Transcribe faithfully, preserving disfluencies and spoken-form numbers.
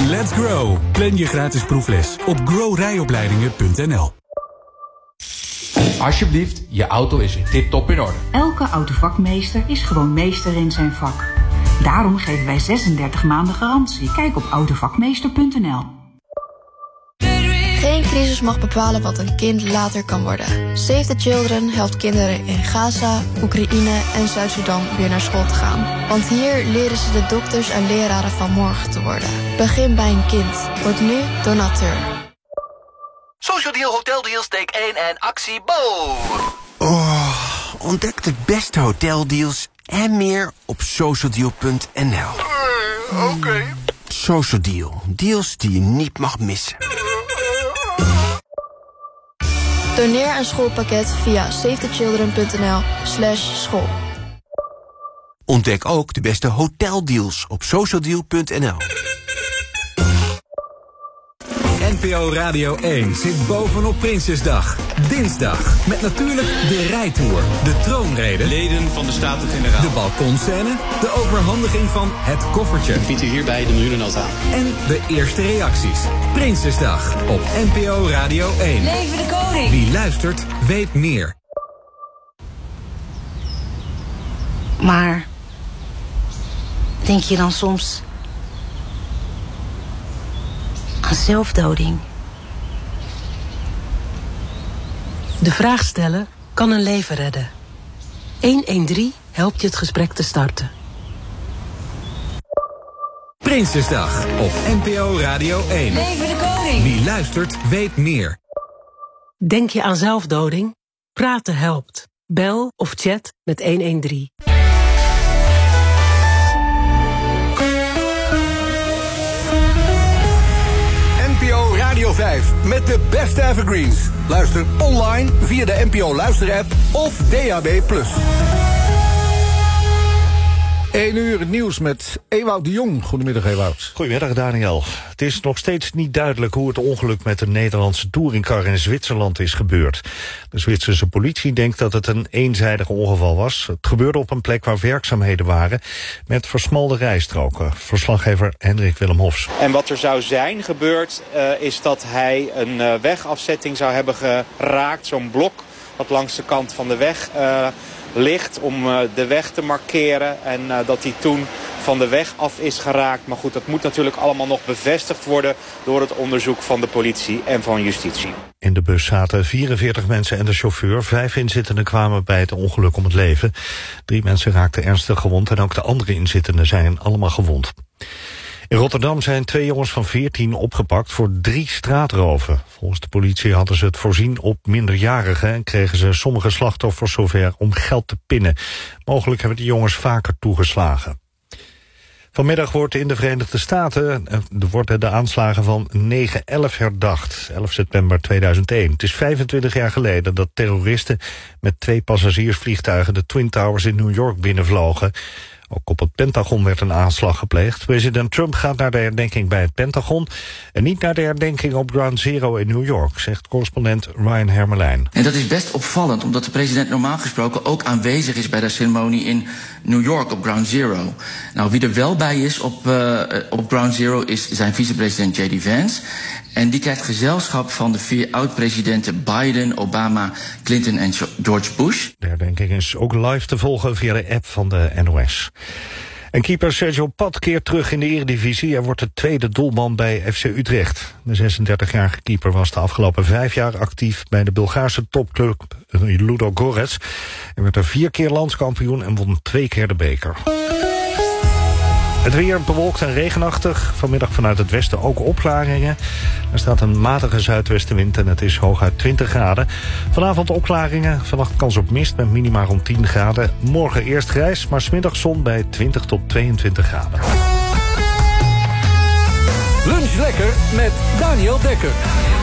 Let's grow. Plan je gratis proefles op grow rijopleidingen punt n l. Alsjeblieft, je auto is weer tip-top in orde. Elke autovakmeester is gewoon meester in zijn vak. Daarom geven wij zesendertig maanden garantie. Kijk op autovakmeester punt n l. Geen crisis mag bepalen wat een kind later kan worden. Save the Children helpt kinderen in Gaza, Oekraïne en Zuid-Soedan weer naar school te gaan. Want hier leren ze de dokters en leraren van morgen te worden. Begin bij een kind. Word nu donateur. Social Deal Hotel Deals, take één en actie Bo! Oh, ontdek de beste hoteldeals en meer op social deal punt n l. Uh, Oké. Okay. Social Deal. Deals die je niet mag missen. Doneer een schoolpakket via savethechildren punt n l slash school. Ontdek ook de beste hoteldeals op social deal punt n l. N P O Radio één zit bovenop Prinsjesdag. Dinsdag. Met natuurlijk de rijtour, de troonrede, leden van de Staten-Generaal, de balkonscène, de overhandiging van het koffertje. Biedt u hierbij de miljoenennota aan. En de eerste reacties. Prinsjesdag op N P O Radio één. Leven de koning! Wie luistert, weet meer. Maar denk je dan soms aan zelfdoding? De vraag stellen kan een leven redden. honderddertien helpt je het gesprek te starten. Prinsjesdag op N P O Radio één. Leven de koning! Wie luistert, weet meer. Denk je aan zelfdoding? Praten helpt. Bel of chat met honderddertien. N P O Radio vijf met de beste evergreens. Luister online via de N P O luisterapp of D A B plus. één uur het nieuws met Ewout de Jong. Goedemiddag, Ewout. Goedemiddag, Daniel. Het is nog steeds niet duidelijk hoe het ongeluk met de Nederlandse touringcar in Zwitserland is gebeurd. De Zwitserse politie denkt dat het een eenzijdig ongeval was. Het gebeurde op een plek waar werkzaamheden waren met versmalde rijstroken. Verslaggever Hendrik Willem Hofs. En wat er zou zijn gebeurd uh, is dat hij een uh, wegafzetting zou hebben geraakt. Zo'n blok wat langs de kant van de weg uh, ligt om uh, de weg te markeren. En uh, dat hij toen van de weg af is geraakt. Maar goed, dat moet natuurlijk allemaal nog bevestigd worden door het onderzoek van de politie en van justitie. In de bus zaten vierenveertig mensen en de chauffeur. Vijf inzittenden kwamen bij het ongeluk om het leven. Drie mensen raakten ernstig gewond en ook de andere inzittenden zijn allemaal gewond. In Rotterdam zijn twee jongens van veertien opgepakt voor drie straatroven. Volgens de politie hadden ze het voorzien op minderjarigen en kregen ze sommige slachtoffers zover om geld te pinnen. Mogelijk hebben de jongens vaker toegeslagen. Vanmiddag wordt in de Verenigde Staten worden de aanslagen van negen elf herdacht. elf september tweeduizend één. Het is vijfentwintig jaar geleden dat terroristen met twee passagiersvliegtuigen de Twin Towers in New York binnenvlogen. Ook op het Pentagon werd een aanslag gepleegd. President Trump gaat naar de herdenking bij het Pentagon en niet naar de herdenking op Ground Zero in New York, zegt correspondent Ryan Hermelijn. En dat is best opvallend, omdat de president normaal gesproken ook aanwezig is bij de ceremonie in New York op Ground Zero. Nou, wie er wel bij is op, uh, op Ground Zero is zijn vicepresident J D Vance. En die krijgt gezelschap van de vier oud-presidenten Biden, Obama, Clinton en George Bush. De herdenking is ook live te volgen via de app van de N O S. En keeper Sergio Pat keert terug in de Eredivisie. Hij wordt de tweede doelman bij F C Utrecht. De zesendertigjarige keeper was de afgelopen vijf jaar actief bij de Bulgaarse topclub Ludo Gorets. Hij werd er vier keer landskampioen en won twee keer de beker. Het weer bewolkt en regenachtig. Vanmiddag vanuit het westen ook opklaringen. Er staat een matige zuidwestenwind en het is hooguit twintig graden. Vanavond opklaringen, vannacht kans op mist met minima rond tien graden. Morgen eerst grijs, maar 's middags zon bij twintig tot tweeëntwintig graden. Lunch lekker met Daniel Dekker.